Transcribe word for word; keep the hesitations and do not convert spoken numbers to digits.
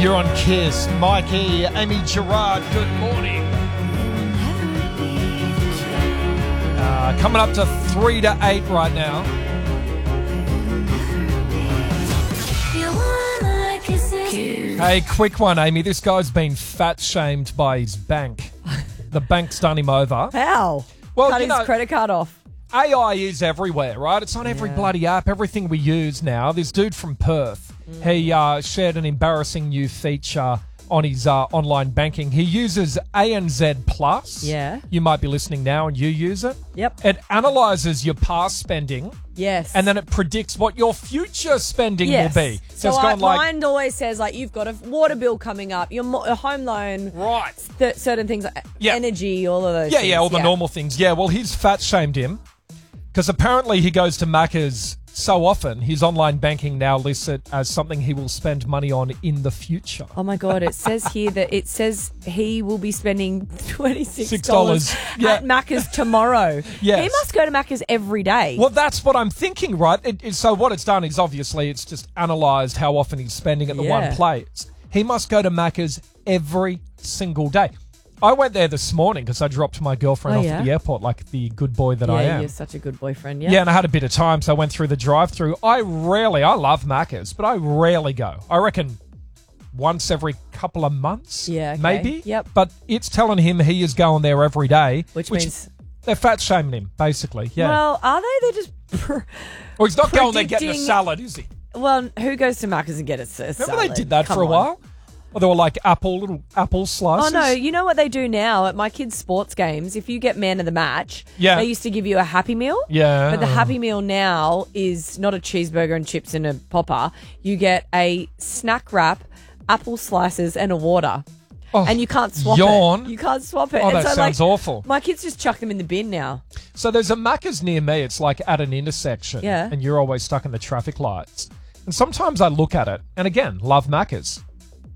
You're on Kiss. Mikey, Amy Gerard, good morning. Uh, coming up to three to eight right now. Hey, quick one, Amy. This guy's been fat shamed by his bank. The bank's done him over. How? Well, Cut you his know, credit card off. A I is everywhere, right? It's on every Yeah. bloody app, everything we use now. This dude from Perth, mm. he uh, shared an embarrassing new feature on his uh, online banking. He uses A N Z Plus. Yeah. You might be listening now and you use it. Yep. It analyzes your past spending. Yes. And then it predicts what your future spending yes. will be. So, it's I, gone like... mine always says, like, you've got a water bill coming up, your mo- a home loan. Right. Th- certain things, like Yeah. energy, all of those Yeah, things. yeah, all the yeah. normal things. Yeah, well, he's fat shamed him because apparently he goes to Macca's so often, his online banking now lists it as something he will spend money on in the future. Oh my God, it says here that it says he will be spending twenty-six Six dollars dollars. Yeah. at Macca's tomorrow. Yes. He must go to Macca's every day. Well, that's what I'm thinking, right? It, it, so what it's done is obviously it's just analysed how often he's spending at the Yeah. one place. He must go to Macca's every single day. I went there this morning because I dropped my girlfriend Oh, off yeah? at the airport like the good boy that yeah, I am. you're such a good boyfriend, yeah. Yeah, and I had a bit of time, so I went through the drive-through. I rarely, I love Macca's, but I rarely go. I reckon once every couple of months, Yeah, okay. maybe. Yep. But it's telling him he is going there every day, Which means- they're fat shaming him, basically. Yeah. Well, are they? They're just... Pr- well, he's not going there getting a predicting- salad, is he? well, who goes to Macca's and gets a, a Remember salad? they did that Come for a on. while? Or they were like apple, little apple Oh, slices? no. You know what they do now at my kids' sports games? If you get man of the match, Yeah. they used to give you a Happy Meal. Yeah. But the Happy Meal now is not a cheeseburger and chips and a popper. You get a snack wrap, apple slices, and a water. Oh, and you can't swap yawn. it. You can't swap it. Oh, and that so, sounds like, awful. My kids just chuck them in the bin now. So there's a Macca's near me. It's like at an intersection. Yeah. And you're always stuck in the traffic lights. And sometimes I look at it, and again, love Macca's.